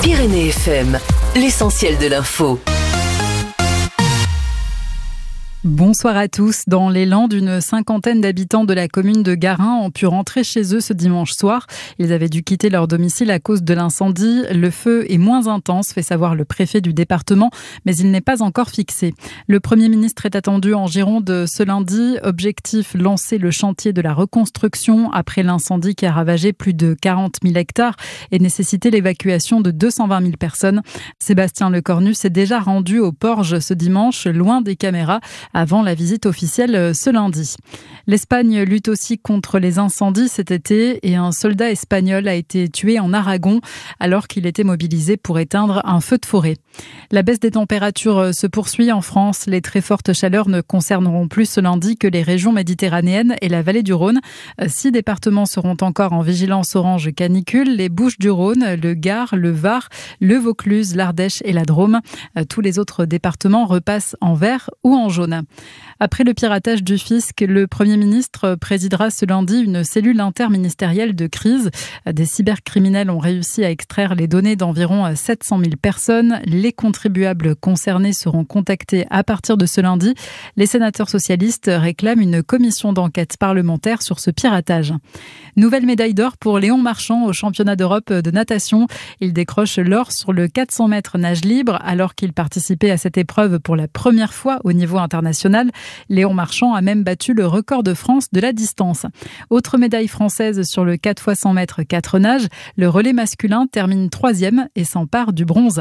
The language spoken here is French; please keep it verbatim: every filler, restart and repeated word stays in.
Pyrénées F M, l'essentiel de l'info. Bonsoir à tous. Dans les Landes, une cinquantaine d'habitants de la commune de Garin ont pu rentrer chez eux ce dimanche soir. Ils avaient dû quitter leur domicile à cause de l'incendie. Le feu est moins intense, fait savoir le préfet du département, mais il n'est pas encore fixé. Le Premier ministre est attendu en Gironde ce lundi. Objectif, lancer le chantier de la reconstruction après l'incendie qui a ravagé plus de quarante mille hectares et nécessité l'évacuation de deux cent vingt mille personnes. Sébastien Lecornu s'est déjà rendu au Porge ce dimanche, loin des caméras, avant la visite officielle ce lundi. L'Espagne lutte aussi contre les incendies cet été et un soldat espagnol a été tué en Aragon alors qu'il était mobilisé pour éteindre un feu de forêt. La baisse des températures se poursuit en France. Les très fortes chaleurs ne concerneront plus ce lundi que les régions méditerranéennes et la vallée du Rhône. Six départements seront encore en vigilance orange canicule, les Bouches-du-Rhône, le Gard, le Var, le Vaucluse, l'Ardèche et la Drôme. Tous les autres départements repassent en vert ou en jaune. Après le piratage du fisc, le Premier ministre présidera ce lundi une cellule interministérielle de crise. Des cybercriminels ont réussi à extraire les données d'environ sept cent mille personnes. Les contribuables concernés seront contactés à partir de ce lundi. Les sénateurs socialistes réclament une commission d'enquête parlementaire sur ce piratage. Nouvelle médaille d'or pour Léon Marchand au championnat d'Europe de natation. Il décroche l'or sur le quatre cents mètres nage libre alors qu'il participait à cette épreuve pour la première fois au niveau international. Léon Marchand a même battu le record de France de la distance. Autre médaille française sur le quatre fois cent mètres quatre nages, le relais masculin termine troisième et s'empare du bronze.